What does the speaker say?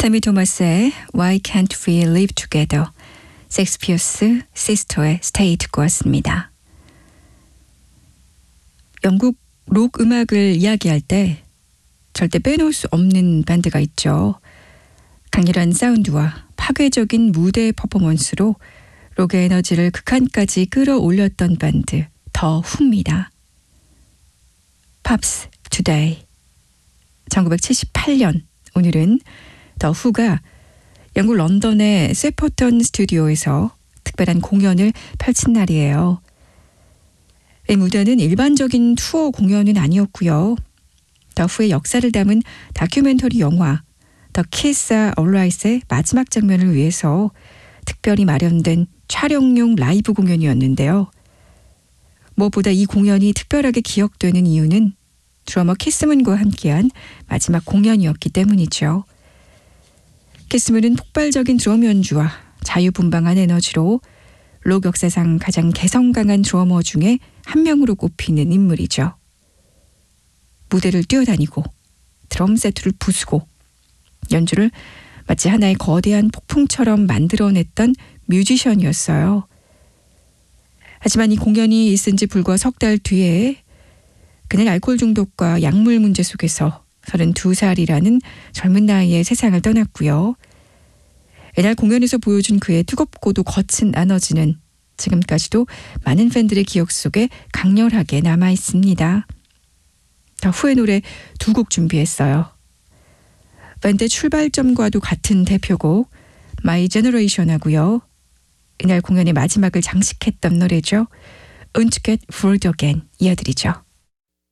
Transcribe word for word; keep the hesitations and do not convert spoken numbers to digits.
태미 토마스의 Why Can't We Live Together, 섹스피어스 시스터의 Stay 듣고 왔습니다. 영국 록 음악을 이야기할 때 절대 빼놓을 수 없는 밴드가 있죠. 강렬한 사운드와 파괴적인 무대 퍼포먼스로 록의 에너지를 극한까지 끌어올렸던 밴드 더 후입니다. Pops Today. 천구백칠십팔 년 오늘은 더 후가 영국 런던의 세퍼턴 스튜디오에서 특별한 공연을 펼친 날이에요. 이 무대는 일반적인 투어 공연은 아니었고요. 더 후의 역사를 담은 다큐멘터리 영화 더 Kiss Are Alright의 마지막 장면을 위해서 특별히 마련된 촬영용 라이브 공연이었는데요. 무엇보다 이 공연이 특별하게 기억되는 이유는 드러머 키스문과 함께한 마지막 공연이었기 때문이죠. 키스문은 폭발적인 드럼 연주와 자유분방한 에너지로 록 역사상 가장 개성 강한 드러머 중에 한 명으로 꼽히는 인물이죠. 무대를 뛰어다니고 드럼 세트를 부수고 연주를 마치 하나의 거대한 폭풍처럼 만들어냈던 뮤지션이었어요. 하지만 이 공연이 있은 지 불과 석 달 뒤에 그는 알코올 중독과 약물 문제 속에서 서른두 살이라는 젊은 나이에 세상을 떠났고요. 이날 공연에서 보여준 그의 뜨겁고도 거친 에너지는 지금까지도 많은 팬들의 기억 속에 강렬하게 남아있습니다. 더 후의 노래 두 곡 준비했어요. 밴드의 출발점과도 같은 대표곡 My Generation하고요. 이날 공연의 마지막을 장식했던 노래죠. Won't Get Fooled Again 이어드리죠.